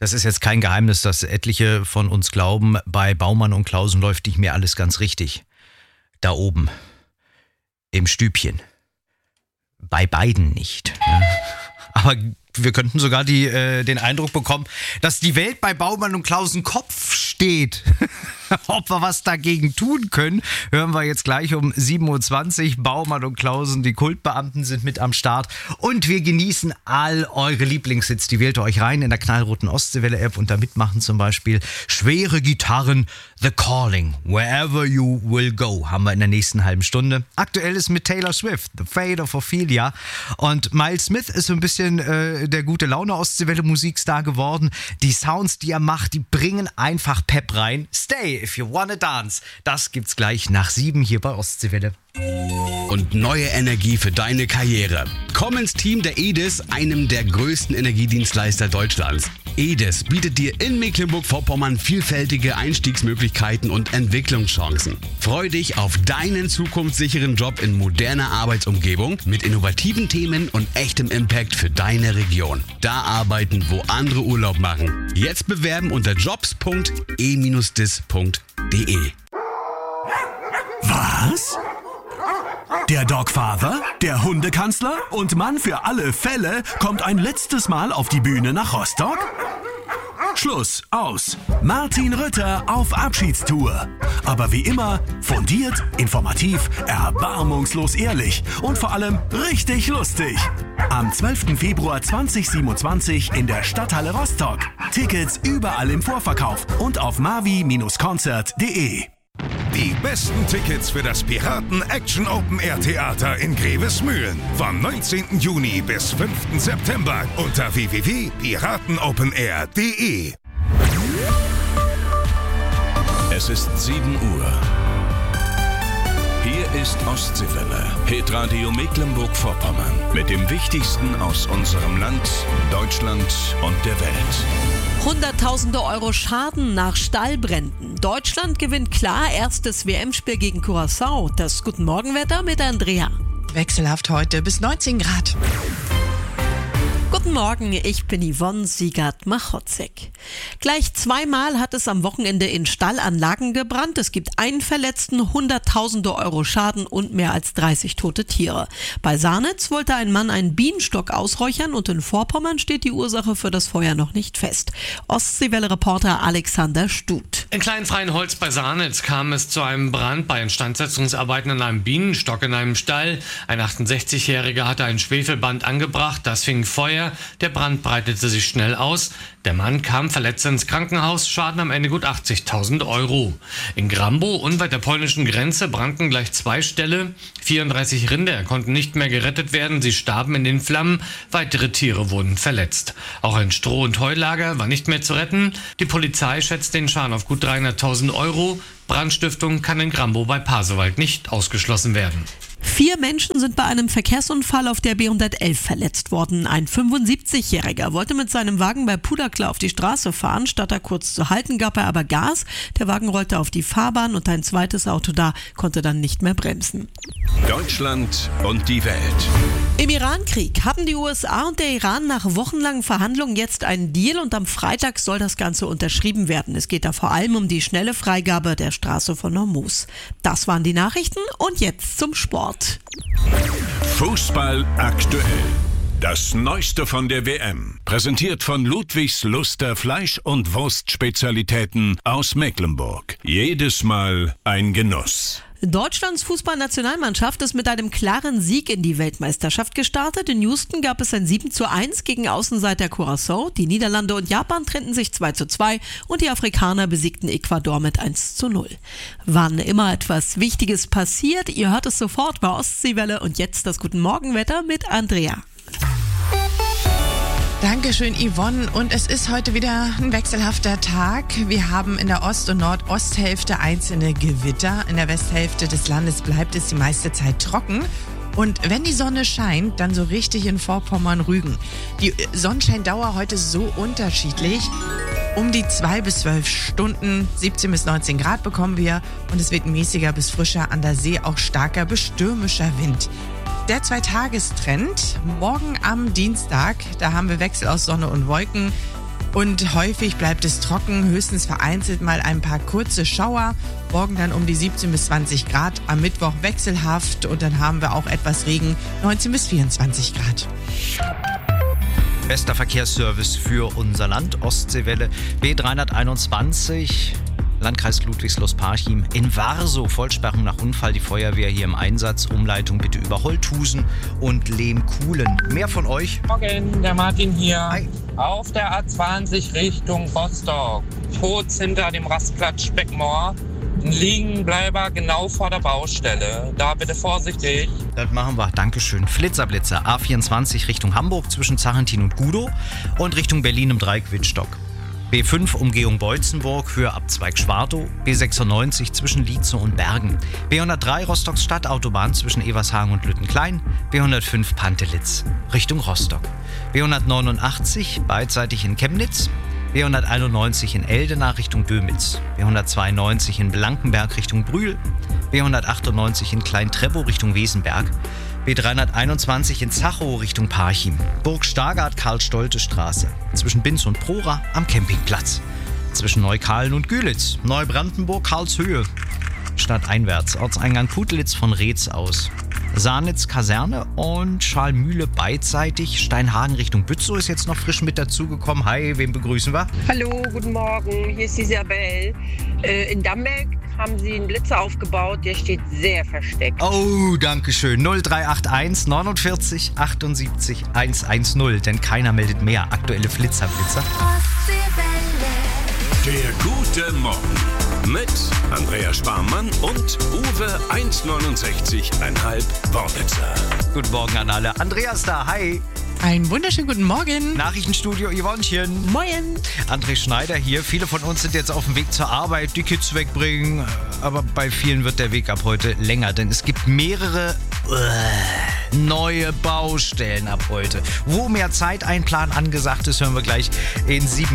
Das ist jetzt kein Geheimnis, dass etliche von uns glauben, bei Baumann und Klausen läuft nicht mehr alles ganz richtig. Da oben, im Stübchen. Bei beiden nicht. Ja. Aber wir könnten sogar den Eindruck bekommen, dass die Welt bei Baumann und Klausen Kopf steht. Ob wir was dagegen tun können, hören wir jetzt gleich um 7.20 Uhr. Baumann und Klausen, die Kultbeamten sind mit am Start. Und wir genießen all eure Lieblingshits. Die wählt ihr euch rein in der knallroten Ostseewelle-App und da mitmachen zum Beispiel schwere Gitarren. The Calling, Wherever You Will Go, haben wir in der nächsten halben Stunde. Aktuell ist mit Taylor Swift, The Fate of Ophelia. Und Miles Smith ist so ein bisschen der gute Laune Ostseewelle-Musikstar geworden. Die Sounds, die er macht, die bringen einfach Pep rein. Stay if you wanna dance. Das gibt's gleich nach 7 hier bei Ostseewelle. Und neue Energie für deine Karriere. Komm ins Team der EDIS, einem der größten Energiedienstleister Deutschlands. EDIS bietet dir in Mecklenburg-Vorpommern vielfältige Einstiegsmöglichkeiten und Entwicklungschancen. Freu dich auf deinen zukunftssicheren Job in moderner Arbeitsumgebung mit innovativen Themen und echtem Impact für deine Region. Da arbeiten, wo andere Urlaub machen. Jetzt bewerben unter jobs.e-dis.de. Was? Der Dogfather, der Hundekanzler und Mann für alle Fälle kommt ein letztes Mal auf die Bühne nach Rostock? Schluss, aus. Martin Rütter auf Abschiedstour. Aber wie immer, fundiert, informativ, erbarmungslos ehrlich und vor allem richtig lustig. Am 12. Februar 2027 in der Stadthalle Rostock. Tickets überall im Vorverkauf und auf mavi-konzert.de. Die besten Tickets für das Piraten-Action-Open-Air-Theater in Grevesmühlen. Vom 19. Juni bis 5. September unter www.piratenopenair.de. Es ist 7 Uhr. Hier ist Ostseewelle, Hitradio Mecklenburg-Vorpommern. Mit dem Wichtigsten aus unserem Land, Deutschland und der Welt. Hunderttausende Euro Schaden nach Stallbränden. Deutschland gewinnt klar erstes WM-Spiel gegen Curaçao. Das Guten Morgenwetter mit Andrea. Wechselhaft heute bis 19 Grad. Guten Morgen, ich bin Yvonne Siegert-Machotzek. Gleich zweimal hat es am Wochenende in Stallanlagen gebrannt. Es gibt einen Verletzten, Hunderttausende Euro Schaden und mehr als 30 tote Tiere. Bei Sarnitz wollte ein Mann einen Bienenstock ausräuchern und in Vorpommern steht die Ursache für das Feuer noch nicht fest. Ostseewelle-Reporter Alexander Stut. In Kleinfreienholz bei Sarnitz kam es zu einem Brand bei Instandsetzungsarbeiten an einem Bienenstock in einem Stall. Ein 68-Jähriger hatte ein Schwefelband angebracht, das fing Feuer. Der Brand breitete sich schnell aus. Der Mann kam verletzt ins Krankenhaus, Schaden am Ende gut 80.000 Euro. In Grambo, unweit der polnischen Grenze, brannten gleich 2 Ställe. 34 Rinder konnten nicht mehr gerettet werden, sie starben in den Flammen. Weitere Tiere wurden verletzt. Auch ein Stroh- und Heulager war nicht mehr zu retten. Die Polizei schätzt den Schaden auf gut 300.000 Euro. Brandstiftung kann in Grambo bei Pasewalk nicht ausgeschlossen werden. 4 Menschen sind bei einem Verkehrsunfall auf der B111 verletzt worden. Ein 75-Jähriger wollte mit seinem Wagen bei Puderklar auf die Straße fahren. Statt da kurz zu halten, gab er aber Gas. Der Wagen rollte auf die Fahrbahn und ein zweites Auto da konnte dann nicht mehr bremsen. Deutschland und die Welt. Im Irankrieg haben die USA und der Iran nach wochenlangen Verhandlungen jetzt einen Deal und am Freitag soll das Ganze unterschrieben werden. Es geht da vor allem um die schnelle Freigabe der Straße von Hormuz. Das waren die Nachrichten und jetzt zum Sport. Fußball aktuell. Das Neueste von der WM. Präsentiert von Ludwigs Luster Fleisch- und Wurstspezialitäten aus Mecklenburg. Jedes Mal ein Genuss. Deutschlands Fußballnationalmannschaft ist mit einem klaren Sieg in die Weltmeisterschaft gestartet. In Houston gab es ein 7:1 gegen Außenseiter Curaçao. Die Niederlande und Japan trennten sich 2:2 und die Afrikaner besiegten Ecuador mit 1:0. Wann immer etwas Wichtiges passiert, ihr hört es sofort bei Ostseewelle und jetzt das Guten Morgenwetter mit Andrea. Dankeschön, Yvonne. Und es ist heute wieder ein wechselhafter Tag. Wir haben in der Ost- und Nordosthälfte einzelne Gewitter. In der Westhälfte des Landes bleibt es die meiste Zeit trocken. Und wenn die Sonne scheint, dann so richtig in Vorpommern-Rügen. Die Sonnenscheindauer heute so unterschiedlich. Um die 2 bis 12 Stunden, 17 bis 19 Grad bekommen wir. Und es wird mäßiger bis frischer, an der See auch starker bis stürmischer Wind. Der 2-Tagestrend, morgen am Dienstag, da haben wir Wechsel aus Sonne und Wolken. Und häufig bleibt es trocken, höchstens vereinzelt mal ein paar kurze Schauer. Morgen dann um die 17 bis 20 Grad, am Mittwoch wechselhaft und dann haben wir auch etwas Regen, 19 bis 24 Grad. Bester Verkehrsservice für unser Land, Ostseewelle B321, Landkreis Ludwigslust-Parchim. In Warsow, Vollsperrung nach Unfall, die Feuerwehr hier im Einsatz. Umleitung bitte über Holthusen und Lehmkuhlen. Mehr von euch? Morgen, der Martin hier. Hi. Auf der A20 Richtung Rostock, kurz hinter dem Rastplatz Speckmoor. Ein Liegenbleiber genau vor der Baustelle. Da bitte vorsichtig. Das machen wir. Dankeschön. Flitzerblitzer. A24 Richtung Hamburg zwischen Zarentin und Gudow und Richtung Berlin im Dreieck Wittstock. B5 Umgehung Beutzenburg, Höhe Abzweig Schwartow. B96 zwischen Lietze und Bergen. B103 Rostocks Stadtautobahn zwischen Evershagen und Lüttenklein. B105 Pantelitz Richtung Rostock. B189 beidseitig in Chemnitz. B191 in Eldena Richtung Dömitz, B192 in Blankenberg Richtung Brühl, B198 in Klein-Treppow Richtung Wesenberg, B321 in Zachow Richtung Parchim, Burg Stargard Karl-Stolte-Straße, zwischen Binz und Prora am Campingplatz, zwischen Neukahlen und Gülitz, Neubrandenburg Karlshöhe, stadteinwärts, Ortseingang Putlitz von Reetz aus. Sahnitz Kaserne und Schalmühle beidseitig. Steinhagen Richtung Bützow ist jetzt noch frisch mit dazugekommen. Hi, wen begrüßen wir? Hallo, guten Morgen. Hier ist Isabel. In Damberg haben sie einen Blitzer aufgebaut, der steht sehr versteckt. Oh, danke schön. 0381 49 78 110, denn keiner meldet mehr aktuelle Flitzerblitzer. Der gute Morgen mit Andrea Sparmann und Uwe 1,69,5 Worbitzer. Guten Morgen an alle. Andreas da, hi. Einen wunderschönen guten Morgen. Nachrichtenstudio Yvonnchen. Moin. André Schneider hier. Viele von uns sind jetzt auf dem Weg zur Arbeit, die Kids wegbringen. Aber bei vielen wird der Weg ab heute länger, denn es gibt mehrere neue Baustellen ab heute. Wo mehr Zeiteinplan angesagt ist, hören wir gleich in 7